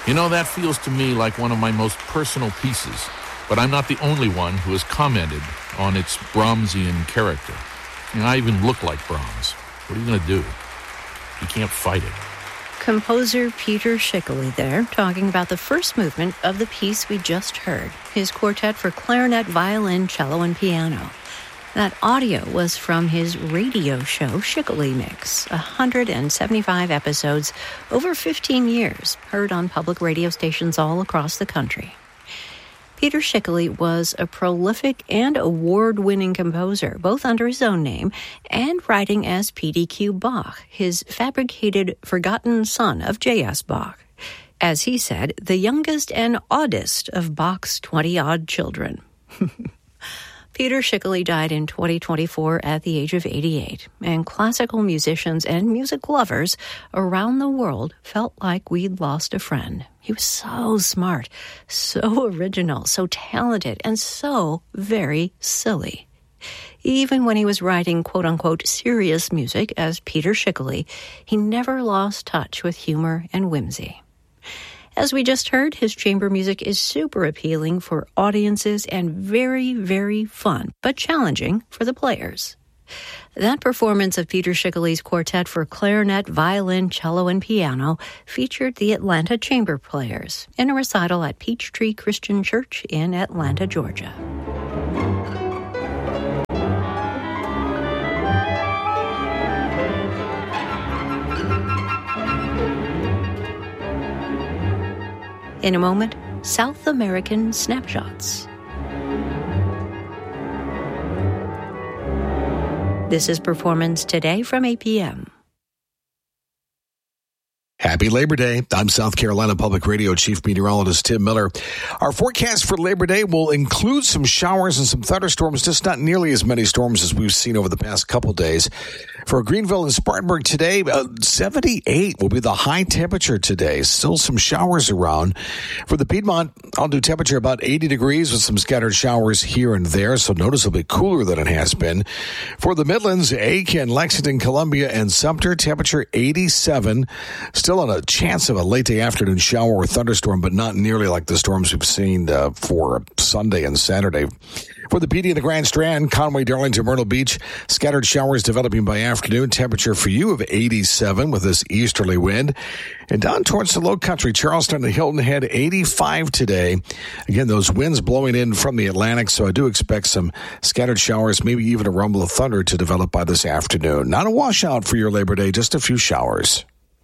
You know, that feels to me like one of my most personal pieces, but I'm not the only one who has commented on its Brahmsian character. You know, I even look like Brahms. What are you going to do? You can't fight it. Composer Peter Schickele there, talking about the first movement of the piece we just heard, his quartet for clarinet, violin, cello, and piano. That audio was from his radio show, Schickele Mix, 175 episodes over 15 years, heard on public radio stations all across the country. Peter Schickele was a prolific and award-winning composer, both under his own name and writing as P.D.Q. Bach, his fabricated, forgotten son of J.S. Bach. As he said, the youngest and oddest of Bach's 20-odd children. Peter Schickele died in 2024 at the age of 88, and classical musicians and music lovers around the world felt like we'd lost a friend. He was so smart, so original, so talented, and so very silly. Even when he was writing quote-unquote serious music as Peter Schickele, he never lost touch with humor and whimsy. As we just heard, his chamber music is super appealing for audiences and very, very fun, but challenging for the players. That performance of Peter Schickele's quartet for clarinet, violin, cello, and piano featured the Atlanta Chamber Players in a recital at Peachtree Christian Church in Atlanta, Georgia. In a moment, South American snapshots. This is Performance Today from 8 p.m. Happy Labor Day. I'm South Carolina Public Radio Chief Meteorologist Tim Miller. Our forecast for Labor Day will include some showers and some thunderstorms, just not nearly as many storms as we've seen over the past couple days. For Greenville and Spartanburg today, 78 will be the high temperature today. Still some showers around. For the Piedmont, I'll do temperature about 80 degrees with some scattered showers here and there, so noticeably cooler than it has been. For the Midlands, Aiken, Lexington, Columbia, and Sumter, temperature 87. Still on a chance of a late day afternoon shower or thunderstorm, but not nearly like the storms we've seen for Sunday and Saturday. For the PD and the Grand Strand, Conway, Darlington, Myrtle Beach, scattered showers developing by afternoon. Temperature for you of 87 with this easterly wind. And down towards the low country, Charleston and Hilton Head, 85 today. Again, those winds blowing in from the Atlantic, so I do expect some scattered showers, maybe even a rumble of thunder to develop by this afternoon. Not a washout for your Labor Day, just a few showers.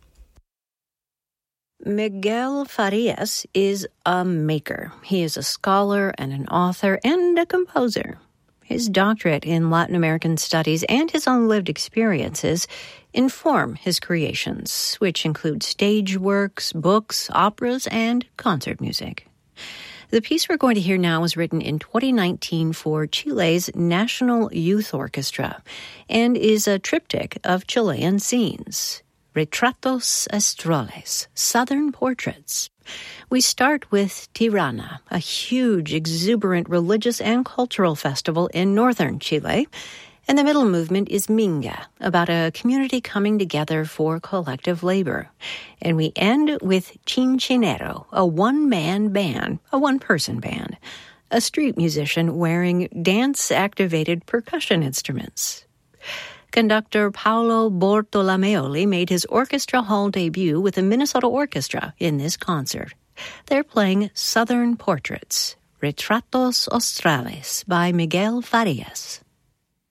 Miguel Farias is a maker. He is a scholar and an author and a composer. His doctorate in Latin American studies and his own lived experiences inform his creations, which include stage works, books, operas, and concert music. The piece we're going to hear now was written in 2019 for Chile's National Youth Orchestra and is a triptych of Chilean scenes. Retratos Astrales, Southern Portraits. We start with Tirana, a huge, exuberant religious and cultural festival in northern Chile. And the middle movement is Minga, about a community coming together for collective labor. And we end with Chinchinero, a one-man band, a one-person band, a street musician wearing dance-activated percussion instruments. Conductor Paolo Bortolomeoli made his orchestra hall debut with the Minnesota Orchestra in this concert. They're playing Southern Portraits, Retratos Astrales by Miguel Farias.